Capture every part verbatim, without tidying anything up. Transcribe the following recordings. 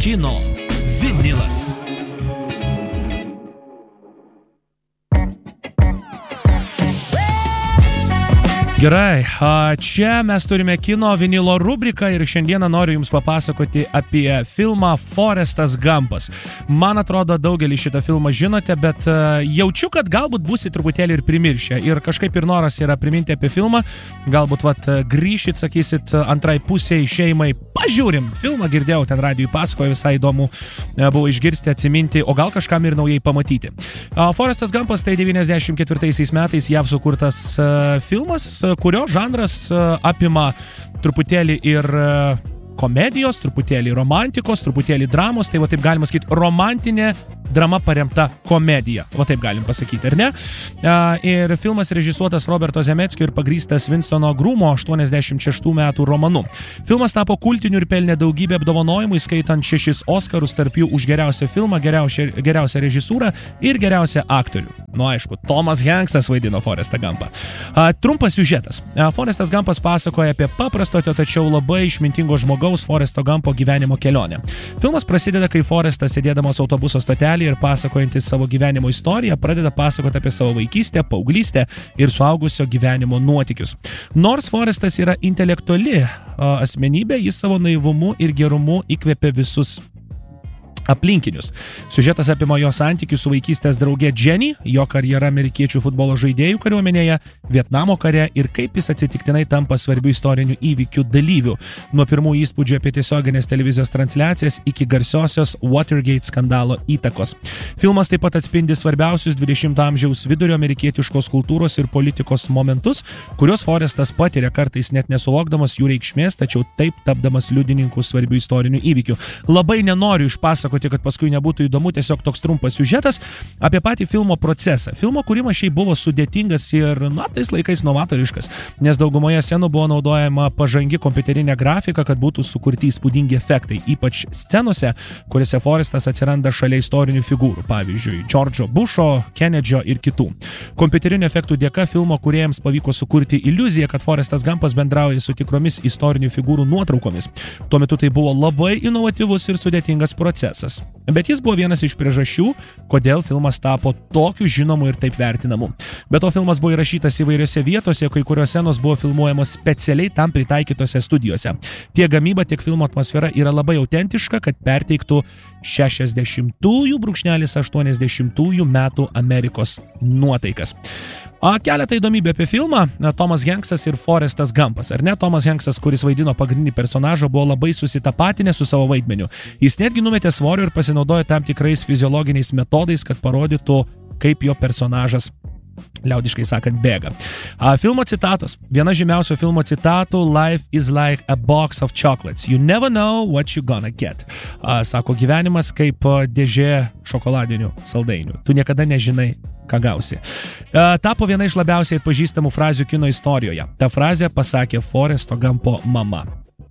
Kino vinilas. Gerai, čia mes turime kino vinilo rubriką ir šiandieną noriu Jums papasakoti apie filmą Forestas Gampas. Man atrodo, daugelį šitą filmą žinote, bet jaučiu, kad galbūt būsit truputėlį ir primiršę. Ir kažkaip ir noras yra priminti apie filmą. Galbūt vat grįšit, sakysit, antrai pusiai šeimai. Pažiūrim filmą, girdėjau, ten radijui pasakojo, visai įdomu buvo išgirsti, atsiminti, o gal kažkam ir naujai pamatyti. Forestas Gampas tai devyniasdešimt ketvirtaisiais metais jav sukurtas filmas, kurio žanras apima truputėlį ir komedijos, truputėlį romantikos, truputėlį dramos, tai va taip galima sakyti, romantinė drama paremta komedija. Va taip galim pasakyti, ar ne? Ir filmas režisuotas Roberto Zemeckio ir pagrįstas Winstono Grumo aštuoniasdešimt šeštų metų romanu. Filmas tapo kultiniu ir pelnė daugybę apdovanojimų, įskaitant šešis Oskarus, tarp jų už geriausią filmą, geriausią, geriausią režisūrą ir geriausią aktorių. Nu aišku, Tomas Hanksas vaidino Forestą Gampą. Trumpas siužetas. Forestas Gampas pasakoja apie paprasto, tačiau labai išmintingo žmogaus Foresto Gampo gyvenimo kelionę. Filmas prasideda, kai Forestas, sėdėdamas autobuso stotelėje ir pasakojantis savo gyvenimo istoriją, pradeda pasakoti apie savo vaikystę, paauglystę ir suaugusio gyvenimo nuotykius. Nors Forestas yra intelektuali asmenybė, jis savo naivumu ir gerumu įkvėpė visus aplinkinius. Siužetas apima jo santykius su vaikystės drauge Jenny, jo karjera amerikiečių futbolo žaidėjų kariuomenėje, Vietnamo kare ir kaip jis atsitiktinai tampa svarbių istorinių įvykių dalyvių. Nuo pirmų įspūdžių apie tiesioginės televizijos transliacijas iki garsiosios Watergate skandalo įtakos. Filmas taip pat atspindi svarbiausius dvidešimto amžiaus vidurio amerikietiškos kultūros ir politikos momentus, kuriuos Forestas patiria kartais net nesuvokdamas jų reikšmės, tačiau taip tapdamas liudininku svarbių istorinių įvykių. Labai nenoriu išpasakoti, kad paskui nebūtų įdomu, tiesiog toks trumpas siužetas apie patį filmo procesą. Filmo kūrimas šiaip buvo sudėtingas ir, na, tais laikais novatoriškas, nes daugumoje scenų buvo naudojama pažangi kompiuterinė grafika, kad būtų sukurti įspūdingi efektai, ypač scenose, kuriuose Forestas atsiranda šalia istorinių figūrų, pavyzdžiui, Džordžo Bušo, Kenedžio ir kitų. Kompiuterinių efektų dėka filmo kūrėjams pavyko sukurti iliuziją, kad Forestas Gampas bendrauja su tikromis istorinių figūrų nuotraukomis. Tuo metu tai buvo labai inovatyvus ir sudėtingas procesas. Bet jis buvo vienas iš priežasčių, kodėl filmas tapo tokiu žinomu ir taip vertinamu. Be to, filmas buvo įrašytas įvairiose vietose, kai kurios scenos buvo filmuojamos specialiai tam pritaikytose studijose. Tiek gamyba, tiek filmo atmosfera yra labai autentiška, kad perteiktų šešiasdešimtųjų aštuoniasdešimtųjų metų Amerikos nuotaikas. A, keletą įdomybių apie filmą. Tomas Hanksas ir Forestas Gampas. Ar ne? Tomas Hanksas, kuris vaidino pagrindinį personažą, buvo labai susitapatinęs su savo vaidmeniu. Jis netgi numetė svorio ir pasinaudojo tam tikrais fiziologiniais metodais, kad parodytų, kaip jo personažas, liaudiškai sakant, bėga. A, filmo citatos. Viena žymiausio filmo citatų: "Life is like a box of chocolates. You never know what you're gonna get." A, sako, gyvenimas kaip dėžė šokoladinių saldainių. Tu niekada nežinai, ką gausi. A, tapo viena iš labiausiai atpažįstamų frazių kino istorijoje. Ta frazė pasakė Foresto Gampo mama.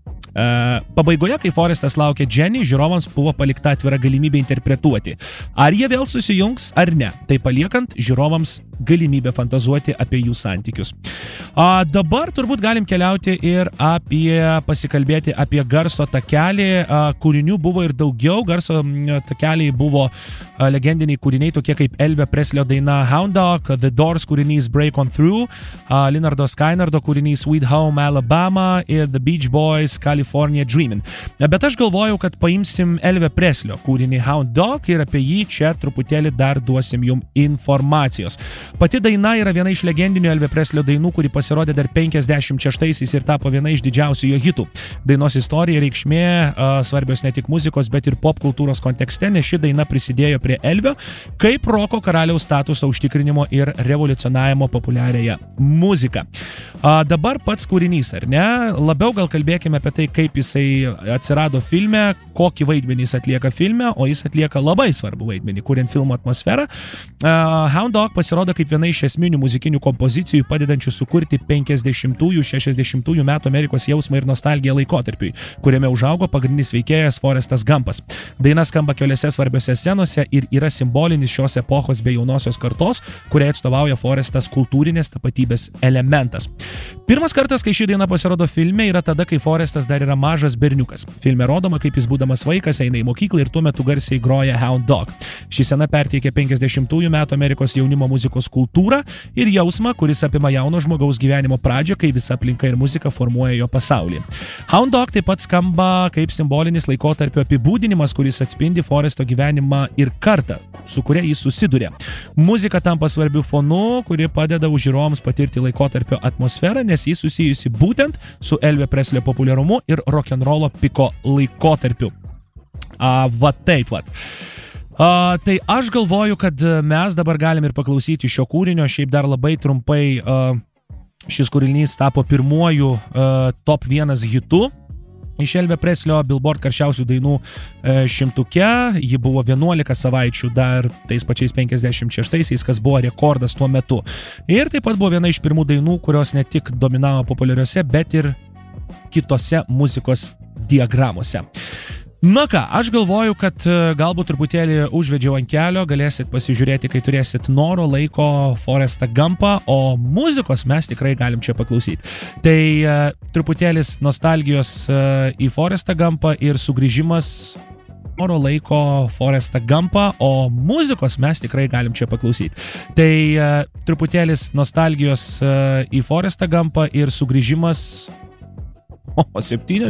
Uh, pabaigoje, kai Forestas laukė Jenny, žiūrovams buvo palikta atvira galimybė interpretuoti, ar jie vėl susijungs ar ne, tai paliekant žiūrovams galimybę fantazuoti apie jų santykius. Uh, dabar turbūt galim keliauti ir apie, pasikalbėti apie garso takelį. Uh, kūrinių buvo ir daugiau. Garso takeliai buvo uh, legendiniai kūriniai, tokie kaip Elvio Preslio daina Hound Dog, The Doors kūrinys Break On Through, uh, Leonardo Skynyrdo kūrinys Sweet Home Alabama ir The Beach Boys California Dreamin'. Bet aš galvojau, kad paimsim Elvio Preslio kūrinį Hound Dog ir apie jį čia truputėlį dar duosim jum informacijos. Pati daina yra viena iš legendinių Elvio Preslio dainų, kuri pasirodė dar penkiasdešimt šeštaisiais ir tapo viena iš didžiausių jo hitų. Dainos istorija ir reikšmė a, svarbios ne tik muzikos, bet ir pop kultūros kontekste, nes ši daina prisidėjo prie Elvio kaip roko karaliaus statuso užtikrinimo ir revoliucionavimo populiariąją muziką. A, dabar pats kūrinys, ar ne? Labiau gal kalbėkime apie tai, kaip jisai atsirado filme, kokį vaidmenį jis atlieka filme, o jis atlieka labai svarbų vaidmenį, kuriant filmo atmosferą. Uh, Hound Dog pasirodo kaip viena iš esminių muzikinių kompozicijų, padedančių sukurti penkiasdešimtųjų šešiasdešimtųjų metų Amerikos jausmą ir nostalgiją laikotarpiui, kuriame užaugo pagrindinis veikėjas Forestas Gampas. Daina skamba keliose svarbiose scenose ir yra simbolinis šios epochos bei jaunosios kartos, kuriai atstovauja Forestas kultūrinės tapatybės elementas. Pirmas kartas, kai ši daina pasirodo filme, yra tada, kai Forestas dar dar yra mažas berniukas. Filme rodoma, kaip jis būdamas vaikas eina į mokyklą ir tuo metu garsiai groja Hound Dog. Ši scena perteikia penkiasdešimtųjų metų Amerikos jaunimo muzikos kultūrą ir jausmą, kuris apima jauno žmogaus gyvenimo pradžią, kai visa aplinka ir muzika formuoja jo pasaulį. Hound Dog taip pat skamba kaip simbolinis laikotarpio apibūdinimas, kuris atspindi Foresto gyvenimą ir kartą, su kuria jis susiduria. Muzika tampa svarbiu fonu, kuri padeda žiūrovams patirti laikotarpio atmosferą, nes jis susijusi būtent su Elvio Preslio populiarumu ir rock'n'rollo piko laikotarpiu. A, va taip vat. A, tai aš galvoju, kad mes dabar galim ir paklausyti šio kūrinio, šiaip dar labai trumpai a, šis kūrinys tapo pirmuoju a, top vienas hitu iš Elvio Preslio Billboard karščiausių dainų e, šimtuke. Ji buvo vienuolika savaičių dar tais pačiais penkiasdešimt šeštaisiais, kas buvo rekordas tuo metu. Ir taip pat buvo viena iš pirmų dainų, kurios ne tik dominavo populiariuose, bet ir kitose muzikos diagramose. Na ką, aš galvoju, kad galbūt truputėlį užvedžiau ant kelio, galėsit pasižiūrėti, kai turėsit noro, laiko Forestą Gumpą, o muzikos mes tikrai galim čia paklausyti. Tai uh, truputėlis nostalgijos uh, į Forestą Gumpą ir sugrįžimas noro laiko Forestą Gumpą, o muzikos mes tikrai galim čia paklausyti. Tai uh, truputėlis nostalgijos uh, į Forestą Gumpą ir sugrįžimas o septynios